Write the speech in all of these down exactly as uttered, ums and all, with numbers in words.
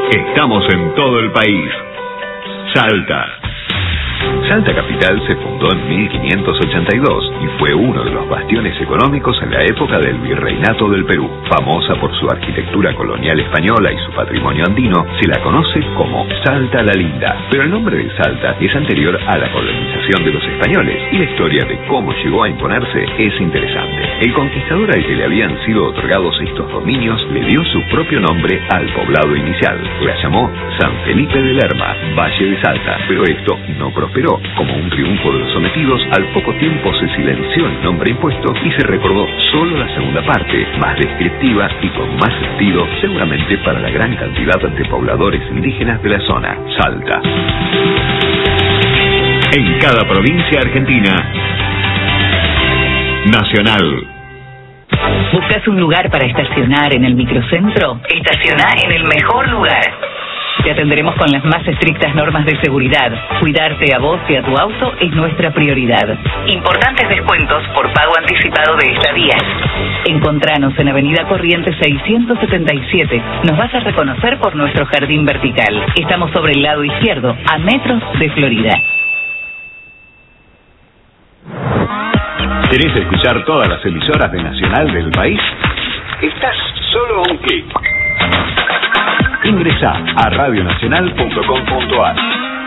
Estamos en todo el país. Salta. Salta Capital se fundó en mil quinientos ochenta y dos y fue uno de los bastiones económicos en la época del Virreinato del Perú. Famosa por su arquitectura colonial española y su patrimonio andino, se la conoce como Salta la Linda. Pero el nombre de Salta es anterior a la colonización de los españoles y la historia de cómo llegó a imponerse es interesante. El conquistador al que le habían sido otorgados estos dominios le dio su propio nombre al poblado inicial. La llamó San Felipe de Lerma, Valle de Salta, pero esto no prosperó. Como un triunfo de los sometidos, al poco tiempo se silenció el nombre impuesto y se recordó solo la segunda parte, más descriptiva y con más sentido, seguramente para la gran cantidad de pobladores indígenas de la zona, Salta. En cada provincia argentina, Nacional. ¿Buscas un lugar para estacionar en el microcentro? Estaciona en el mejor lugar. Te atenderemos con las más estrictas normas de seguridad. Cuidarte a vos y a tu auto es nuestra prioridad. Importantes descuentos por pago anticipado de estadías. Encontranos en Avenida Corrientes seiscientos setenta y siete. Nos vas a reconocer por nuestro jardín vertical. Estamos sobre el lado izquierdo, a metros de Florida. ¿Querés escuchar todas las emisoras de Nacional del país? Estás solo a un clic. Ingresá a radio nacional punto com punto a r.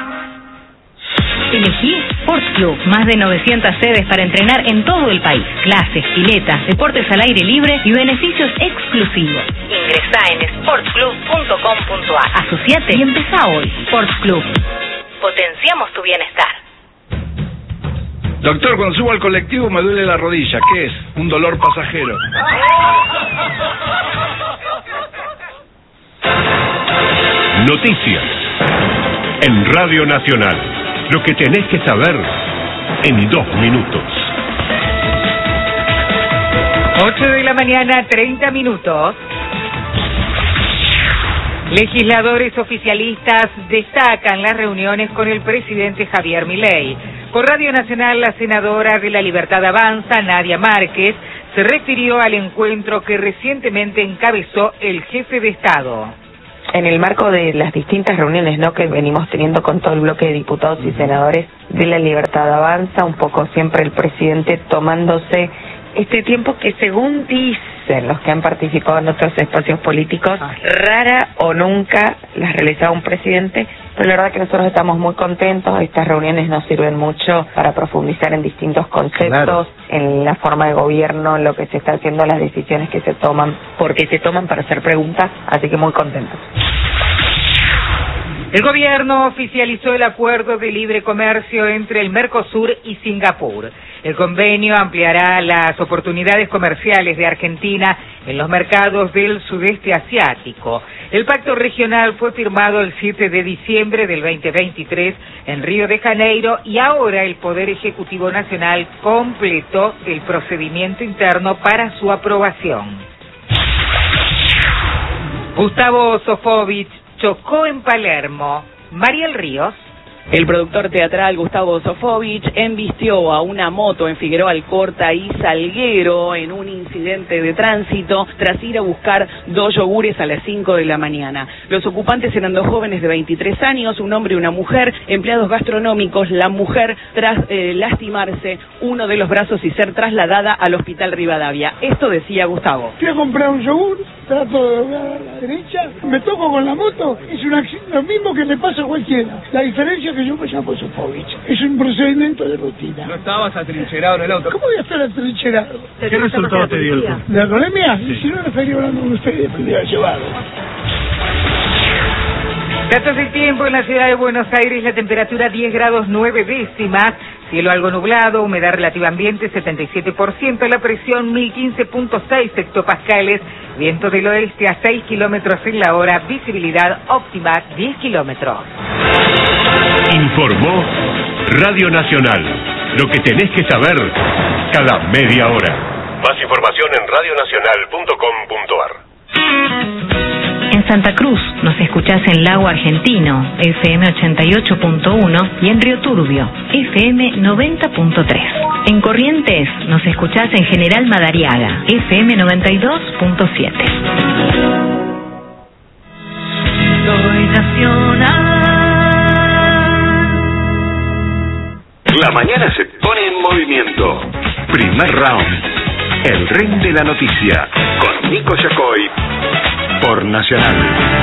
Elegí Sports Club, más de novecientas sedes para entrenar en todo el país. Clases, piletas, deportes al aire libre y beneficios exclusivos. Ingresá en sports club punto com punto a r. Asociate y empezá hoy. Sports Club. Potenciamos tu bienestar. Doctor, cuando subo al colectivo me duele la rodilla. ¿Qué es? Un dolor pasajero. Noticias en Radio Nacional. Lo que tenés que saber en dos minutos. ocho de la mañana, treinta minutos. Legisladores oficialistas destacan las reuniones con el presidente Javier Milei. Por Radio Nacional, la senadora de La Libertad Avanza, Nadia Márquez, se refirió al encuentro que recientemente encabezó el jefe de Estado. En el marco de las distintas reuniones, ¿no?, que venimos teniendo con todo el bloque de diputados y senadores de La Libertad Avanza, un poco siempre el presidente tomándose este tiempo que, según dicen los que han participado en otros espacios políticos, rara o nunca las realizaba un presidente, pero la verdad que nosotros estamos muy contentos. Estas reuniones nos sirven mucho para profundizar en distintos conceptos, claro, en la forma de gobierno, en lo que se está haciendo, las decisiones que se toman, porque se toman para hacer preguntas, así que muy contentos. El gobierno oficializó el acuerdo de libre comercio entre el Mercosur y Singapur. El convenio ampliará las oportunidades comerciales de Argentina en los mercados del sudeste asiático. El pacto regional fue firmado el siete de diciembre del veinte veintitrés en Río de Janeiro y ahora el Poder Ejecutivo Nacional completó el procedimiento interno para su aprobación. Gustavo Sofovich chocó en Palermo. Mariel Ríos. El productor teatral Gustavo Sofovich embistió a una moto en Figueroa Alcorta y Salguero en un incidente de tránsito tras ir a buscar dos yogures a las cinco de la mañana. Los ocupantes eran dos jóvenes de veintitrés años, un hombre y una mujer, empleados gastronómicos. La mujer, tras eh, lastimarse uno de los brazos y ser trasladada al hospital Rivadavia. Esto decía Gustavo. Fui a comprar un yogur, trato de doblar a la derecha, me toco con la moto, es una, lo mismo que le pasa a cualquiera. La diferencia es que yo me llamo Sofovich. Es un procedimiento de rutina. ¿No estabas atrincherado en el auto? ¿Cómo voy a estar atrincherado? ¿Qué resultado te dio el cuerpo? ¿De alcoholemia? Sí. Y si no, no estaría hablando con ustedes, podría llevarlo. Datos del tiempo en la ciudad de Buenos Aires, la temperatura diez grados nueve décimas, cielo algo nublado, humedad relativa ambiente setenta y siete por ciento, la presión mil quince punto seis hectopascales, viento del oeste a seis kilómetros en la hora, visibilidad óptima diez kilómetros. Informó Radio Nacional. Lo que tenés que saber cada media hora. Más información en radio nacional punto com punto a r. En Santa Cruz nos escuchás en Lago Argentino, F M ochenta y ocho punto uno, y en Río Turbio, F M noventa punto tres. En Corrientes nos escuchás en General Madariaga, F M noventa y dos punto siete. mañana se pone en movimiento. Primer round. El ring de la noticia. Con Nico Yacoy. Por Nacional.